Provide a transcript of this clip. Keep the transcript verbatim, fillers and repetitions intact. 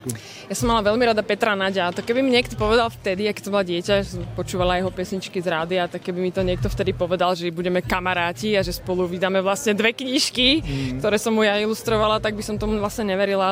Ja som mala veľmi rada Petra Naďa. To keby mi niekto povedal vtedy, keď som bola dieťa, že som počúvala jeho pesničky z rádia, tak keby mi to niekto vtedy povedal, že budeme kamaráti a že spolu vydáme vlastne dve knižky, mm. ktoré som mu ja ilustrovala, tak by som tomu vlastne neverila.